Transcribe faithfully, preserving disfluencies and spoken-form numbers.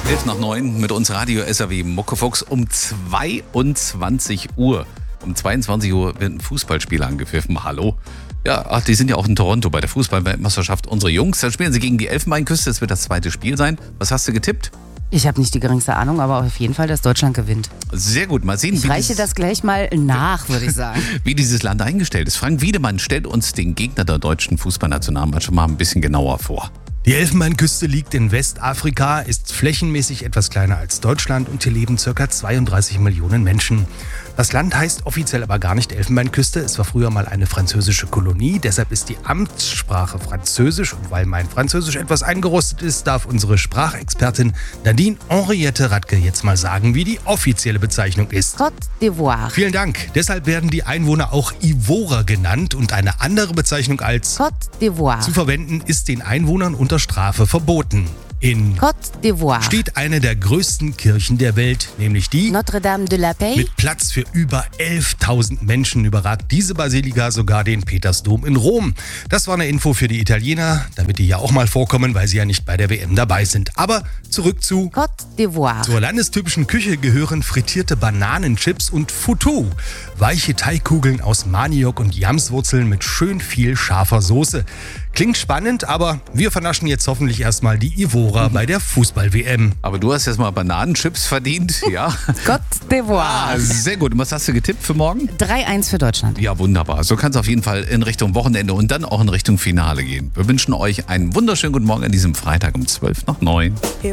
elf nach neun mit uns Radio S R W Muckefuchs um zweiundzwanzig Uhr. Um zweiundzwanzig Uhr wird ein Fußballspiel angepfiffen. Hallo? Ja, ach, die sind ja auch in Toronto bei der Fußballweltmeisterschaft. Unsere Jungs, dann spielen sie gegen die Elfenbeinküste. Das wird das zweite Spiel sein. Was hast du getippt? Ich habe nicht die geringste Ahnung, aber auf jeden Fall, dass Deutschland gewinnt. Sehr gut, mal sehen. Ich wie reiche dieses, das gleich mal nach, würde ich sagen. wie dieses Land eingestellt ist. Frank Wiedemann stellt uns den Gegner der deutschen Fußballnationalmannschaft mal ein bisschen genauer vor. Die Elfenbeinküste liegt in Westafrika, ist flächenmäßig etwas kleiner als Deutschland und hier leben ca. zweiunddreißig Millionen Menschen. Das Land heißt offiziell aber gar nicht Elfenbeinküste. Es war früher mal eine französische Kolonie, deshalb ist die Amtssprache Französisch. Und weil mein Französisch etwas eingerostet ist, darf unsere Sprachexpertin Nadine Henriette Radke jetzt mal sagen, wie die offizielle Bezeichnung ist. Côte d'Ivoire. Vielen Dank. Deshalb werden die Einwohner auch Ivorer genannt und eine andere Bezeichnung als Côte d'Ivoire zu verwenden ist den Einwohnern unter Strafe verboten. In Côte d'Ivoire steht eine der größten Kirchen der Welt, nämlich die Notre-Dame de la Paix. Mit Platz für über elftausend Menschen überragt diese Basilika sogar den Petersdom in Rom. Das war eine Info für die Italiener, damit die ja auch mal vorkommen, weil sie ja nicht bei der W M dabei sind. Aber zurück zu Côte d'Ivoire. Zur landestypischen Küche gehören frittierte Bananenchips und Foutou, weiche Teigkugeln aus Maniok und Yamswurzeln mit schön viel scharfer Soße. Klingt spannend, aber wir vernaschen jetzt hoffentlich erstmal die Ivora bei der Fußball-W M. Aber du hast jetzt mal Bananenchips verdient, ja? Côte d'Ivoire. Ah, sehr gut. Und was hast du getippt für morgen? drei eins für Deutschland. Ja, wunderbar. So kann es auf jeden Fall in Richtung Wochenende und dann auch in Richtung Finale gehen. Wir wünschen euch einen wunderschönen guten Morgen an diesem Freitag um zwölf nach neun.